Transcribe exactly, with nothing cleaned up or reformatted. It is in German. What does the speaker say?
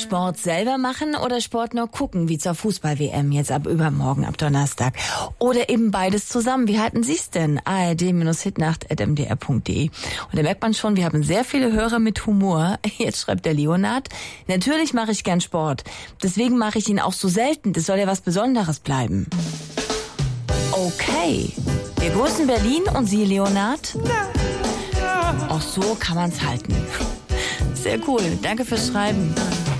Sport selber machen oder Sport nur gucken, wie zur Fußball-W M jetzt ab übermorgen, ab Donnerstag? Oder eben beides zusammen. Wie halten Sie es denn? A R D Hitnacht at m d r punkt d e. Und da merkt man schon, wir haben sehr viele Hörer mit Humor. Jetzt schreibt der Leonard, natürlich mache ich gern Sport. Deswegen mache ich ihn auch so selten. Das soll ja was Besonderes bleiben. Okay. Wir grüßen Berlin und Sie, Leonard? Auch so kann man's halten. Sehr cool. Danke fürs Schreiben.